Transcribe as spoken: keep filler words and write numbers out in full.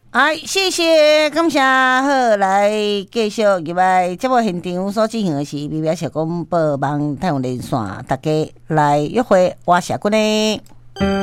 哎，谢谢，感谢，好，来继续入来节目现场所进行的是微微小广播网太阳连线，大家来约会，我社君呢。